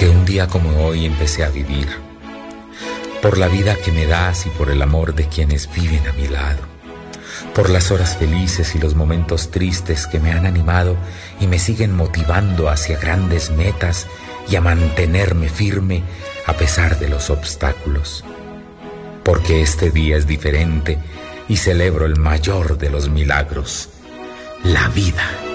porque un día como hoy empecé a vivir, por la vida que me das y por el amor de quienes viven a mi lado, por las horas felices y los momentos tristes que me han animado y me siguen motivando hacia grandes metas y a mantenerme firme a pesar de los obstáculos. Porque este día es diferente y celebro el mayor de los milagros, la vida.